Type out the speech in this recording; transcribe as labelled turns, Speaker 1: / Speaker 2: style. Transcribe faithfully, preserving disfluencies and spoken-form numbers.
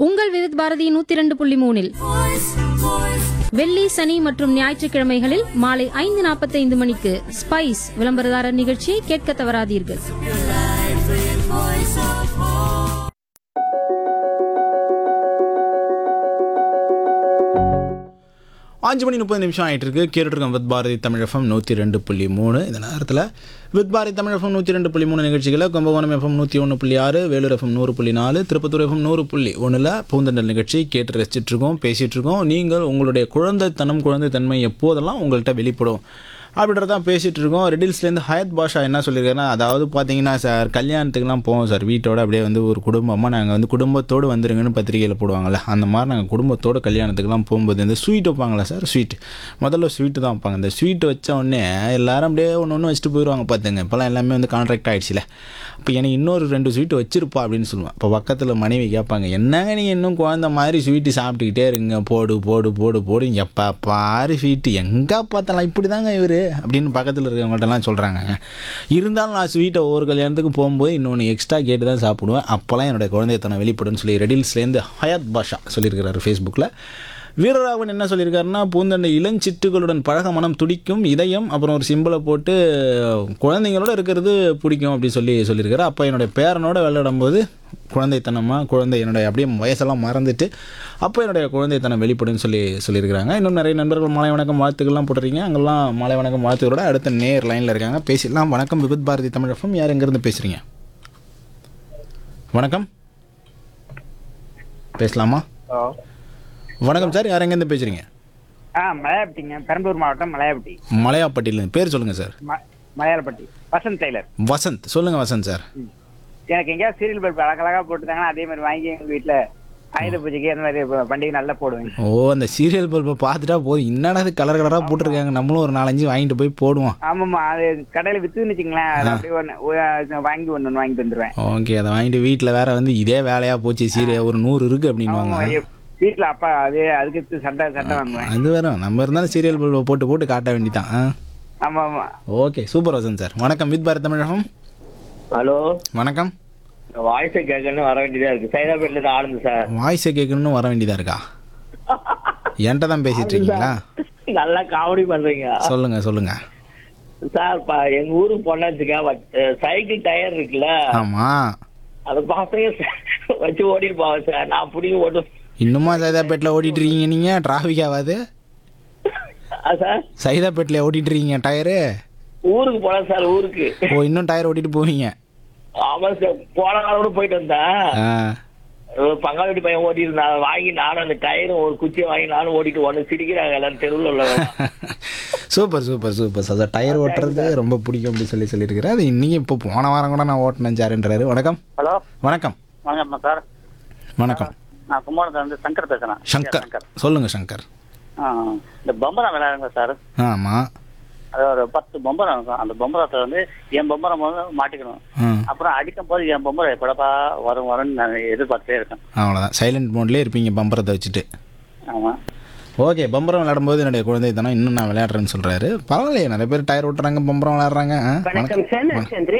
Speaker 1: உங்கள் விவித் பாரதி நூத்தி இரண்டு புள்ளி மூணில் வெள்ளி, சனி மற்றும் ஞாயிற்றுக்கிழமைகளில் மாலை ஐந்து நாற்பத்தி ஐந்து மணிக்கு ஸ்பைஸ் விளம்பரதாரர் நிகழ்ச்சியை கேட்க தவறாதீர்கள்.
Speaker 2: அஞ்சு மணி முப்பது நிமிஷம் ஆகிட்டு இருக்கு. கேட்டுருக்கோம் வித் பாரதி தமிழ் எஃப்எம் நூற்றி ரெண்டு புள்ளி மூணு. இந்த நேரத்தில் வித் பாரதி தமிழ் எஃப்எம் நூற்றி ரெண்டு புள்ளி மூணு நிகழ்ச்சிகளை கும்பகோணம் எஃப்எம் நூற்றி ஒன்று புள்ளி ஆறு, வேலூர் எஃப்எம் நூறு புள்ளி நாலு, திருப்பத்தூர் எஃப்எம் நூறு புள்ளி ஒன்றில் பூந்தண்டல் நிகழ்ச்சி கேட்டு ரசிச்சிட்ருக்கோம், பேசிகிட்டு இருக்கோம். நீங்கள் உங்களுடைய குழந்தைத்தனம் குழந்தைத்தன்மை எப்போதெல்லாம் உங்கள்கிட்ட வெளிப்படும் அப்படின்றதான் பேசிகிட்டு இருக்கோம். ரெடில்ஸ்லேருந்து ஹயத் பாஷா என்ன சொல்லியிருக்காருன்னா, அதாவது பார்த்தீங்கன்னா சார், கல்யாணத்துக்குலாம் போவோம் சார், வீட்டோட அப்படியே வந்து ஒரு குடும்பமாக நாங்கள் வந்து குடும்பத்தோடு வந்துருங்கன்னு பத்திரிகையில் போடுவாங்கள்ல, அந்த மாதிரி நாங்கள் குடும்பத்தோடு கல்யாணத்துக்குலாம் போகும்போது இந்த ஸ்வீட் வைப்பாங்களா சார், ஸ்வீட் முதல்ல ஸ்வீட்டு தான் வைப்பாங்க. இந்த ஸ்வீட் வச்ச உடனே எல்லோரும் அப்படியே ஒன்று ஒன்று வச்சுட்டு போயிடுவாங்க பார்த்துங்க. இப்போலாம் எல்லாமே வந்து கான்ட்ராக்ட் ஆகிடுச்சில்ல. இப்போ எனக்கு இன்னொரு ரெண்டு ஸ்வீட்டு வச்சுருப்பா அப்படின்னு சொல்லுவேன். இப்போ பக்கத்தில் மனைவி கேட்பாங்க, என்னங்க நீங்கள் இன்னும் குழந்த மாதிரி ஸ்வீட்டு சாப்பிட்டுக்கிட்டே இருங்க, போடு போடு போடு போடு, எப்போ பாரு ஸ்வீட்டு, எங்கே பார்த்தாலாம் இப்படி தாங்க இவர் அப்படின்னு பக்கத்தில் இருக்கிறவங்கள்ட்டலாம் சொல்கிறாங்க. இருந்தாலும் நான் ஸ்வீட்டை ஒவ்வொரு கல்யாணத்துக்கு போகும்போது இன்னொன்று எக்ஸ்ட்ரா கேட்டு தான் சாப்பிடுவேன். அப்போல்லாம் என்னோடய குழந்தைத்தனம் வெளிப்படுன்னு சொல்லி ரெடில்ஸ்லேருந்து ஹயாத் பாஷா சொல்லியிருக்கிறாரு ஃபேஸ்புக்கில். வீரராகவன் என்ன சொல்லியிருக்காருன்னா, பூந்தண்டை இளஞ்சிட்டுகளுடன் பழக மனம் துடிக்கும், இதயம், அப்புறம் ஒரு சிம்பிளை போட்டு குழந்தைங்களோட இருக்கிறது பிடிக்கும் அப்படி சொல்லி சொல்லியிருக்காரு. அப்போ என்னுடைய பேரனோட விளையாடும்போது குழந்தைத்தனமாக குழந்தை என்னுடைய அப்படியே வயசெல்லாம் மறந்துட்டு அப்போ என்னுடைய குழந்தைத்தனம் வெளிப்படுன்னு சொல்லி சொல்லியிருக்கிறாங்க. இன்னும் நிறைய நண்பர்கள் மாலை வணக்கம் வாழ்த்துக்கள்லாம் போட்டுறீங்க. அங்கெல்லாம் மாலை வணக்கம் வாழ்த்துக்களோட அடுத்த நேர் லைனில் இருக்காங்க, பேசிடலாம். வணக்கம் விவித் பாரதி தமிழ் எஃப்எம், யார் எங்கேருந்து பேசுகிறீங்க? வணக்கம், பேசலாமா? வணக்கம் சார், யார் எங்கேருந்து பேசுகிறீங்க?
Speaker 3: ஆ மலையாப்பட்டிங்க, பெரம்பலூர் மாவட்டம் மலையாப்பட்டி.
Speaker 2: மலையாப்பட்டியிலேருந்து. பேர் சொல்லுங்கள் சார்.
Speaker 3: மலையாளப்பட்டி வசந்த் டெய்லர்.
Speaker 2: வசந்த், சொல்லுங்கள் வசந்த் சார்.
Speaker 3: எனக்கு எங்கேயாவது சீரியல் பல்ப் அழகழகா போட்டுட்டாங்கன்னா அதே மாதிரி வாங்கி எங்கள் வீட்டில் ஆயுத பூஜைக்கு அந்த மாதிரி பண்டிகை நல்லா போடுவேங்க. ஓ,
Speaker 2: அந்த சீரியல் பல்பை பார்த்துட்டா போதும், என்னடா கலர் கலராக போட்டிருக்காங்க, நம்மளும் ஒரு நாலஞ்சு வாங்கிட்டு போய் போடுவோம்.
Speaker 3: ஆமாம்மா, அது கடையில் விற்றுன்னு வச்சுங்களேன், அது அப்படியே ஒன்று வாங்கி ஒன்று வாங்கிட்டு வந்துடுவேன்.
Speaker 2: ஓகே, அதை வாங்கிட்டு வீட்டில் வேற வந்து இதே வேலையாக போச்சு, சீரியல் ஒரு நூறு இருக்குது அப்படின்வாங்க
Speaker 3: வீட்டில். அப்பா அது அதுக்கு சட்டை சட்டை வாங்குவேன்.
Speaker 2: அது வரும், நம்ம இருந்தாலும் சீரியல் பல்பை போட்டு போட்டு காட்ட வேண்டிதான்.
Speaker 3: ஆமாம் ஆமாம்.
Speaker 2: Okay, super Vasanth sir. வணக்கம் வித் பாரத் தமிழகம்.
Speaker 4: ஹலோ,
Speaker 2: வணக்கம்.
Speaker 4: வாய்ஸை கேட்கணும்னு வர வேண்டியதா இருக்கு. சைதாபேட்ல இருந்து ஆனந்த் சார்.
Speaker 2: வாய்ஸை கேட்கணும்னு வர வேண்டியதா இருக்கா? என்கிட்ட தான் பேசிட்டு இருக்கீங்களா?
Speaker 4: நல்லா காமெடி பண்றீங்க.
Speaker 2: சொல்லுங்க சொல்லுங்க
Speaker 4: சார். எங்க ஊருக்கு போனாச்சுக்கா, சைக்கிள் டயர் இருக்குல்ல,
Speaker 2: ஆமா,
Speaker 4: அதை பசங்க வச்சு ஓடிட்டு போவாங்க சார். நான் பிடிக்க ஓட்டு.
Speaker 2: இன்னுமா சைதாப்பேட்டில் ஓட்டிட்டு இருக்கீங்க நீங்க? டிராஃபிக் ஆகாது
Speaker 4: சார்?
Speaker 2: சைதாப்பேட்டில் ஓட்டிட்டு இருக்கீங்க டயரு?
Speaker 4: ஊருக்கு போனா சார், ஊருக்கு.
Speaker 2: ஓ, இன்னும் டயர் ஓட்டிட்டு போவீங்க?
Speaker 4: ஆமா சார், போன காலம் கூட போயிட்டு வந்தேன். பங்காளி வீட்டு பையன் ஓட்டிட்டு இருந்தா, வாங்கி நானும் அந்த டயரும் ஒரு குச்சியை வாங்கி நானும் ஓட்டிட்டு ஒன்று சிரிக்கிறாங்க எல்லாரும் தெருவில் உள்ளவங்க.
Speaker 2: Super super super sir. Tyre ஓட்டுறது ரொம்ப பிடிக்கும் அப்படி சொல்லி சொல்லியிருக்கிறேன். அது இன்னைக்கு இப்போ போன வாரம் கூட நான் ஓட்டினேன் சாருன்றாரு. வணக்கம்.
Speaker 5: ஹலோ,
Speaker 2: வணக்கம்.
Speaker 5: வணக்கம் சார்.
Speaker 2: வணக்கம்.
Speaker 5: நான் கும்பகோணத்துல இருந்து சங்கர் பேசுறேன்.
Speaker 2: சங்கர், சொல்லுங்க சங்கர்.
Speaker 5: இந்த பம்பரம் விளையாடுங்க சார்.
Speaker 2: ஆமா,
Speaker 5: அது ஒரு பத்து பம்பரம் இருக்கும். அந்த பம்பரத்தை வந்து என் பம்பரம் வந்து மாட்டிக்கணும். அப்புறம் அடிக்கும் போது என் பம்பரம் எப்படப்பா வரும் வரும்னு நான் எதிர்பார்த்துட்டே இருக்கேன்.
Speaker 2: அவ்வளோதான், சைலண்ட் மோட்லேயே இருப்பீங்க பம்பரத்தை வச்சுட்டு.
Speaker 5: ஆமாம்.
Speaker 2: ஓகே, பம்பரம் விளையாடும்போது என்னுடைய குழந்தை தானே இன்னும் நான் விளையாடுறேன்னு சொல்றாரு. பரவாயில்லையே, நிறைய பேர் டயர் ஓட்டுறாங்க, பம்பரம் விளையாடுறாங்க.
Speaker 6: வணக்கம் சார், நான் சந்திரி